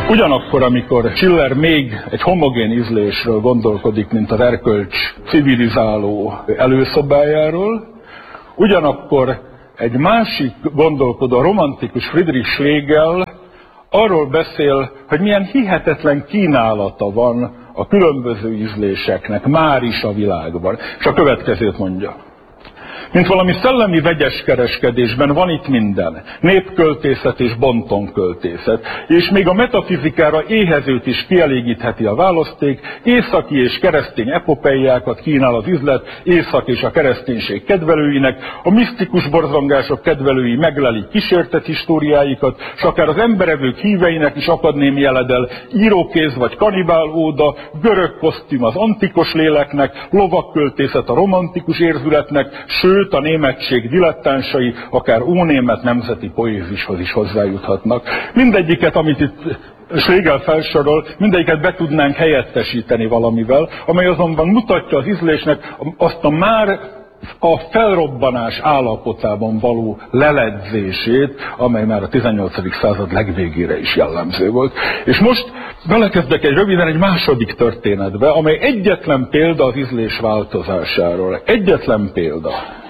Ugyanakkor, amikor Schiller még egy homogén ízlésről gondolkodik, mint az erkölcs civilizáló előszobájáról, ugyanakkor egy másik gondolkodó, a romantikus Friedrich Schlegel arról beszél, hogy milyen hihetetlen kínálata van a különböző ízléseknek már is a világban. És a következőt mondja. Mint valami szellemi vegyes kereskedésben van itt minden. Népköltészet és bontonköltészet. És még a metafizikára éhezőt is kielégítheti a választék. Északi és keresztény epopeiákat kínál az üzlet Észak és a kereszténység kedvelőinek. A misztikus borzongások kedvelői meglelik kísértett históriáikat, és akár az emberevők híveinek is akad némi jeledel. Írókéz vagy kanibál óda, görög kosztüm az antikos léleknek, lovakköltészet a romantikus érzületnek, sőt a németség dilettánsai akár ónémet nemzeti poézishoz is hozzájuthatnak. Mindegyiket, amit itt Schlegel felsorol, mindegyiket be tudnánk helyettesíteni valamivel, amely azonban mutatja az ízlésnek azt a már a felrobbanás állapotában való leledzését, amely már a 18. század legvégére is jellemző volt. És most belekezdek röviden egy második történetbe, amely egyetlen példa az ízlés változásáról. Egyetlen példa.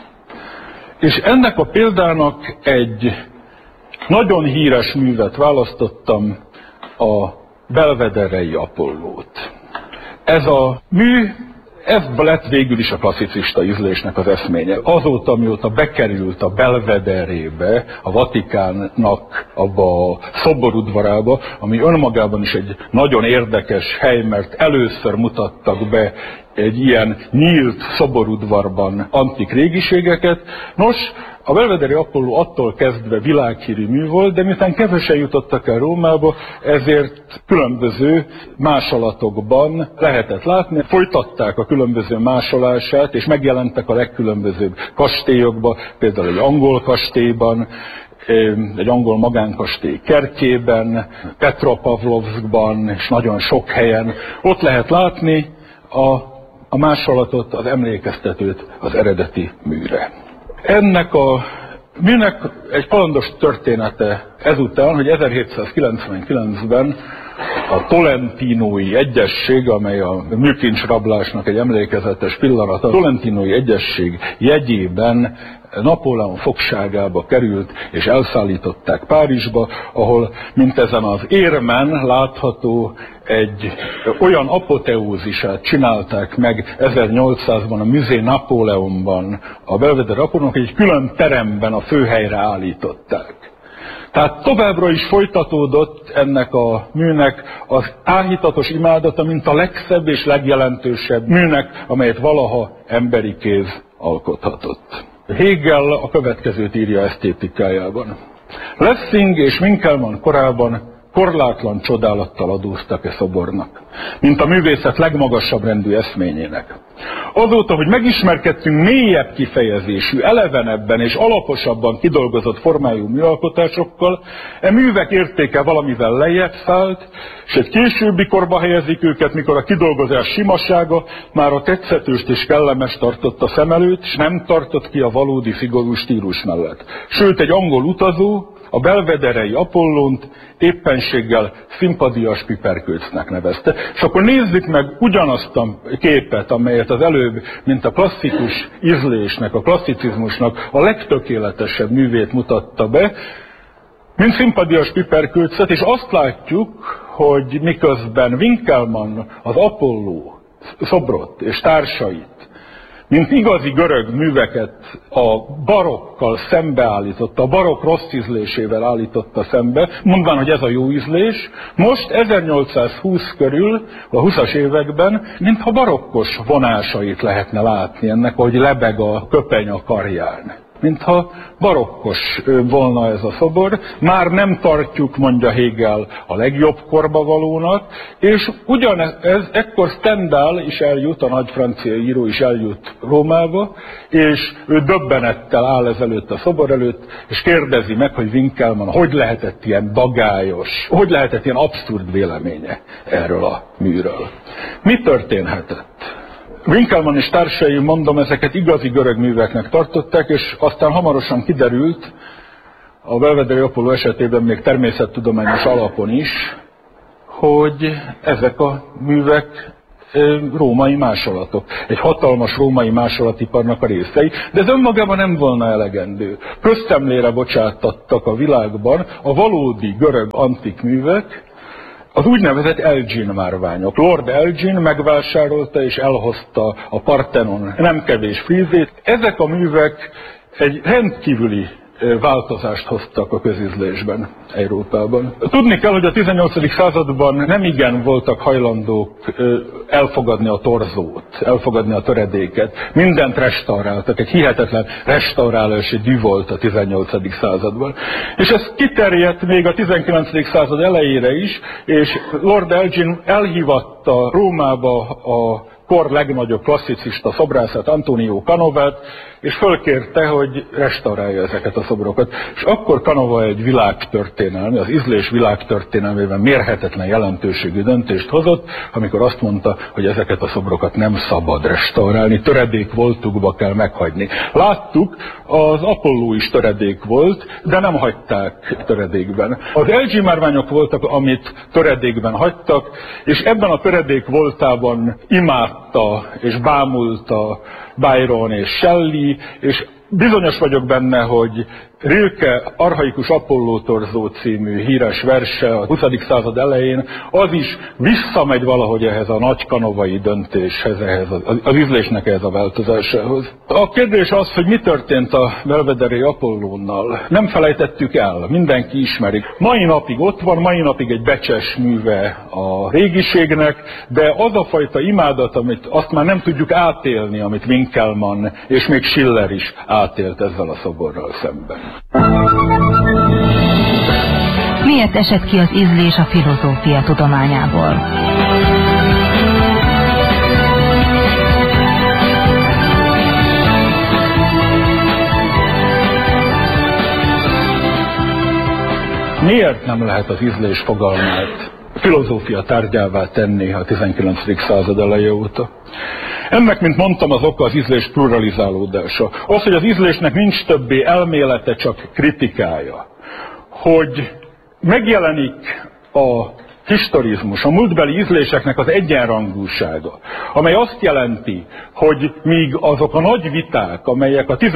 És ennek a példának egy nagyon híres művet választottam, a Belvederei Apollót. Ez a mű, ez lett végül is a klasszicista ízlésnek az eszménye. Azóta, mióta bekerült a Belvederébe, a Vatikánnak abba a szoborudvarába, ami önmagában is egy nagyon érdekes hely, mert először mutattak be egy ilyen nyílt szoborudvarban antik régiségeket. Nos, a Belvederi Apolló attól kezdve világhírű mű volt, de miután kevesen jutottak el Rómába, ezért különböző másolatokban lehetett látni. Folytatták a különböző másolását, és megjelentek a legkülönbözőbb kastélyokban, például egy angol kastélyban, egy angol magánkastély kertjében, Petropavlovskban, és nagyon sok helyen. Ott lehet látni a másolatot, az emlékeztetőt az eredeti műre. Ennek a műnek egy kalandos története ezután, hogy 1799-ben a Tolentinói Egyesség, amely a műkincsrablásnak egy emlékezetes pillanata, a Tolentinói Egyesség jegyében Napóleon fogságába került, és elszállították Párizsba, ahol mintezen az érmen látható egy olyan apoteózisát csinálták meg 1800-ban a Musée Napóleonban a Belvedere Apollónak, hogy egy külön teremben a főhelyre állították. Tehát továbbra is folytatódott ennek a műnek az áhítatos imádata, mint a legszebb és legjelentősebb műnek, amelyet valaha emberi kéz alkothatott. Hegel a következőt írja esztétikájában. Lessing és Winkelmann korában korlátlan csodálattal adóztak szobornak, mint a művészet legmagasabb rendű eszményének. Azóta, hogy megismerkedtünk mélyebb kifejezésű, elevenebben és alaposabban kidolgozott formájú műalkotásokkal, művek értéke valamivel lejjebb szállt, és egy későbbi korba helyezik őket, mikor a kidolgozás simasága már a tetszetőst és kellemes tartotta szem előtt, és nem tartott ki a valódi szigorú stílus mellett. Sőt, egy angol utazó a Belvederei Apollónt éppenséggel szimpadias piperkőcnek nevezte. És akkor nézzük meg ugyanazt a képet, amelyet az előbb, mint a klasszikus ízlésnek, a klasszicizmusnak a legtökéletesebb művét mutatta be, mint szimpadias piperkőcet, és azt látjuk, hogy miközben Winkelmann az Apolló szobrot és társait, mint igazi görög műveket a barokkal szembeállította, a barokk rossz ízlésével állította szembe, mondván, hogy ez a jó ízlés, most 1820 körül, a 20-as években, mintha barokkos vonásait lehetne látni ennek, hogy lebeg a köpeny a karján. Mintha barokkos volna ez a szobor, már nem tartjuk, mondja Hegel, a legjobb korba valónak, és ugyanez, ekkor Stendhal is eljut, a nagy francia író is eljut Rómába, és ő döbbenettel áll ezelőtt a szobor előtt, és kérdezi meg, hogy Winkelmann hogy lehetett ilyen dagályos, hogy lehetett ilyen abszurd véleménye erről a műről. Mi történhetett? Winkelmann és társai, mondom, ezeket igazi görög műveknek tartották, és aztán hamarosan kiderült, a Belvedere Apolló esetében még természettudományos alapon is, hogy ezek a művek római másolatok. Egy hatalmas római másolatiparnak a részei, de ez önmagában nem volna elegendő. Közszemlére bocsáttattak a világban a valódi görög antik művek, az úgynevezett Elgin márványok. Lord Elgin megvásárolta és elhozta a Parthenon nem kevés frízét. Ezek a művek egy rendkívüli változást hoztak a közízlésben Európában. Tudni kell, hogy a 18. században nem igen voltak hajlandók elfogadni a torzót, elfogadni a töredéket. Mindent restauráltak, egy hihetetlen restaurálási dű volt a 18. században. És ez kiterjedt még a 19. század elejére is, és Lord Elgin elhívatta Rómába a kor legnagyobb klasszicista szobrászát, Antonio Canovát, és fölkérte, hogy restaurálja ezeket a szobrokat. És akkor Canova egy világtörténelmi, az ízlés világtörténelmében mérhetetlen jelentőségű döntést hozott, amikor azt mondta, hogy ezeket a szobrokat nem szabad restaurálni, töredék voltukba kell meghagyni. Láttuk, az Apolló is töredék volt, de nem hagyták töredékben. Az Elgin márványok voltak, amit töredékben hagytak, és ebben a töredék voltában imádta és bámulta Byron és Shelley, és bizonyos vagyok benne, hogy Rilke archaikus Apolló torzó című híres verse a 20. század elején, az is visszamegy valahogy ehhez a nagy kanovai döntéshez, ehhez az ízlésnek ehhez a változásához. A kérdés az, hogy mi történt a belvederi Apollónnal. Nem felejtettük el, mindenki ismeri. Mai napig ott van, mai napig egy becses műve a régiségnek, de az a fajta imádat, amit azt már nem tudjuk átélni, amit Winkelmann és még Schiller is átélt ezzel a szoborral szemben. Miért esett ki az ízlés a filozófia tudományából? Miért nem lehet az ízlés fogalmát filozófia tárgyává tenni a 19. század eleje óta? Ennek, mint mondtam, az oka az ízlés pluralizálódása. Az, hogy az ízlésnek nincs többé elmélete, csak kritikája. Hogy megjelenik a historizmus, a múltbeli ízléseknek az egyenrangúsága, amely azt jelenti, hogy míg azok a nagy viták, amelyek a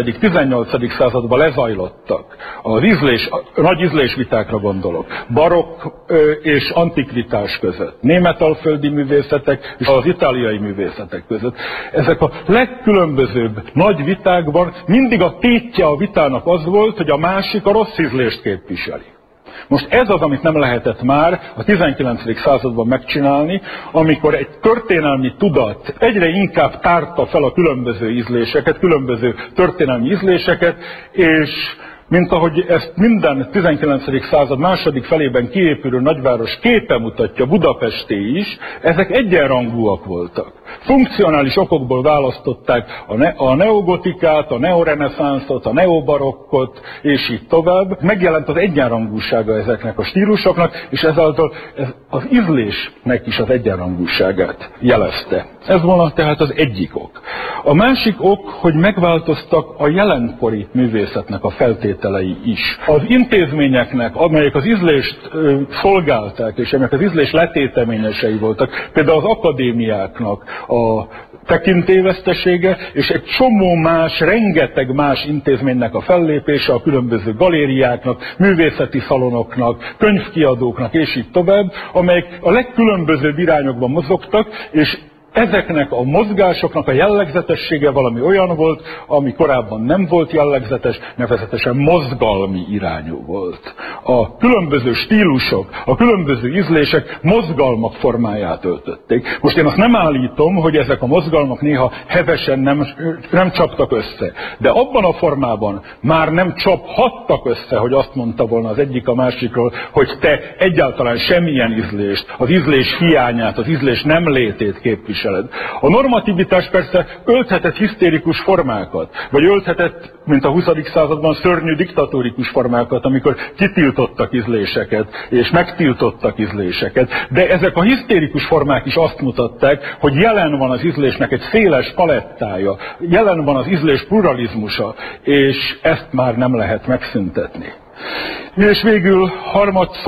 17.-18. században lezajlottak, az ízlés, nagy ízlésvitákra gondolok, barokk és antikvitás között, németalföldi művészetek és az itáliai művészetek között, ezek a legkülönbözőbb nagy vitákban mindig a tétje a vitának az volt, hogy a másik a rossz ízlést képviseli. Most ez az, amit nem lehetett már a 19. században megcsinálni, amikor egy történelmi tudat egyre inkább tárta fel a különböző ízléseket, különböző történelmi ízléseket, és mint ahogy ezt minden 19. század második felében kiépülő nagyváros képe mutatja, Budapesté is, ezek egyenrangúak voltak. Funkcionális okokból választották a neogotikát, a neoreneszánszot, a neobarokkot, és így tovább. Megjelent az egyenrangúsága ezeknek a stílusoknak, és ezáltal az ízlésnek is az egyenrangúságát jelezte. Ez volna tehát az egyik ok. A másik ok, hogy megváltoztak a jelenkori művészetnek a feltételei is. Az intézményeknek, amelyek az ízlést szolgálták, és amelyek az ízlés letéteményesei voltak, például az akadémiáknak a tekintélyvesztesége, és egy csomó más, rengeteg más intézménynek a fellépése, a különböző galériáknak, művészeti szalonoknak, könyvkiadóknak, és így tovább, amelyek a legkülönbözőbb irányokban mozogtak, és ezeknek a mozgásoknak a jellegzetessége valami olyan volt, ami korábban nem volt jellegzetes, nevezetesen mozgalmi irányú volt. A különböző stílusok, a különböző ízlések mozgalmak formáját öltötték. Most én azt nem állítom, hogy ezek a mozgalmak néha hevesen nem csaptak össze, de abban a formában már nem csaphattak össze, hogy azt mondta volna az egyik a másikról, hogy te egyáltalán semmilyen ízlést, az ízlés hiányát, az ízlés nem létét képviseled. A normativitás persze ölthetett hisztérikus formákat, vagy ölthetett, mint a 20. században, szörnyű diktatórikus formákat, amikor kitiltottak ízléseket, és megtiltottak ízléseket, de ezek a hisztérikus formák is azt mutatták, hogy jelen van az ízlésnek egy széles palettája, jelen van az ízlés pluralizmusa, és ezt már nem lehet megszüntetni. És végül harmadszor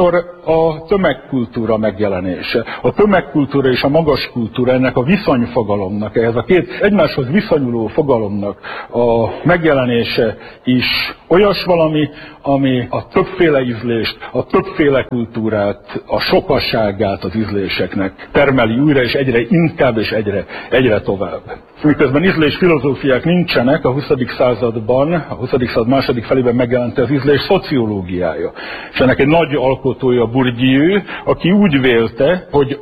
a tömegkultúra megjelenése. A tömegkultúra és a magas kultúra, ennek a viszonyfogalomnak, ehhez a két egymáshoz viszonyuló fogalomnak a megjelenése is olyas valami, ami a többféle ízlést, a többféle kultúrát, a sokasságát az ízléseknek termeli újra, és egyre inkább és egyre tovább. Miközben ízlés filozófiák nincsenek, a 20. században, a 20. század második felében megjelent az ízlés szociológiája. És ennek egy nagy alkotója Bourdieu, aki úgy vélte, hogy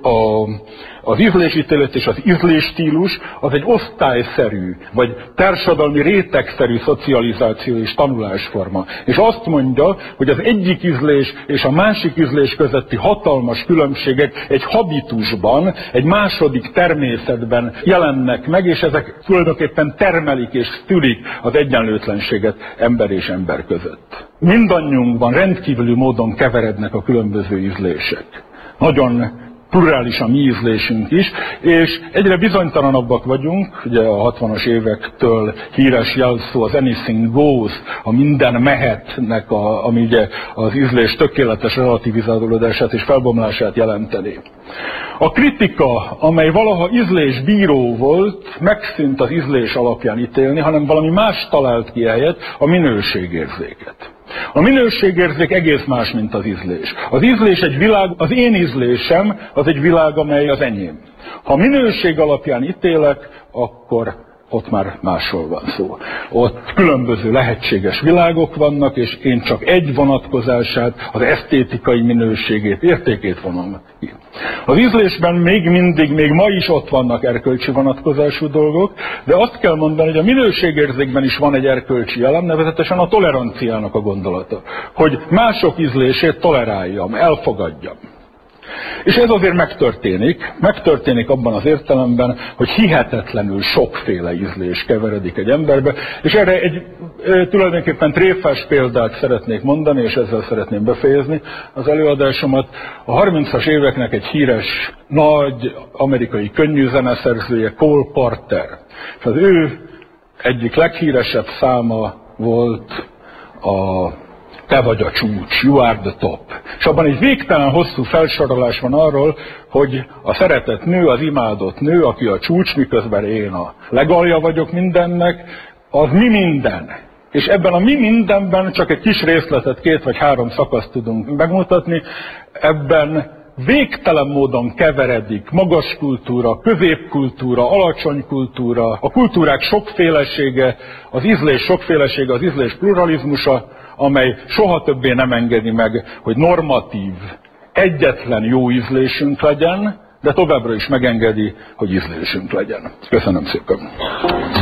az ízlésítélet és az ízlésstílus az egy osztályszerű, vagy társadalmi rétegszerű szocializáció és tanulásforma. És azt mondja, hogy az egyik ízlés és a másik ízlés közötti hatalmas különbségek egy habitusban, egy második természetben jelennek meg, és ezek tulajdonképpen termelik és szülik az egyenlőtlenséget ember és ember között. Mindannyiunkban rendkívüli módon keverednek a különböző ízlések. Nagyon plurális a mi ízlésünk is, és egyre bizonytalanabbak vagyunk, ugye a 60-as évektől híres jelszó az anything goes, a minden mehetnek, ami ugye az ízlés tökéletes relativizálódását és felbomlását jelenteni. A kritika, amely valaha ízlésbíró volt, megszűnt az ízlés alapján ítélni, hanem valami más talált ki helyett, a minőségérzéket. A minőségérzék egész más, mint az ízlés. Az ízlés egy világ, az én ízlésem az egy világ, amely az enyém. Ha minőség alapján ítélek, akkor ott már másról van szó. Ott különböző lehetséges világok vannak, és én csak egy vonatkozását, az esztétikai minőségét, értékét vonom ki. Az ízlésben még ma is ott vannak erkölcsi vonatkozású dolgok, de azt kell mondani, hogy a minőségérzékben is van egy erkölcsi elem, nevezetesen a toleranciának a gondolata. Hogy mások ízlését toleráljam, elfogadjam. És ez azért megtörténik abban az értelemben, hogy hihetetlenül sokféle ízlés keveredik egy emberbe, és erre egy tulajdonképpen tréfás példát szeretnék mondani, és ezzel szeretném befejezni az előadásomat. A 30-as éveknek egy híres, nagy amerikai könnyűzeneszerzője, Cole Porter. És az ő egyik leghíresebb száma volt a Te vagy a csúcs, you are the top. És abban egy végtelen hosszú felsorolás van arról, hogy a szeretett nő, az imádott nő, aki a csúcs, miközben én a legalja vagyok mindennek, az mi minden. És ebben a mi mindenben csak egy kis részletet, 2 vagy 3 szakaszt tudunk megmutatni, ebben végtelen módon keveredik magas kultúra, középkultúra, alacsony kultúra, a kultúrák sokfélesége, az ízlés sokfélesége, az ízlés pluralizmusa, amely soha többé nem engedi meg, hogy normatív, egyetlen jó ízlésünk legyen, de továbbra is megengedi, hogy ízlésünk legyen. Köszönöm szépen!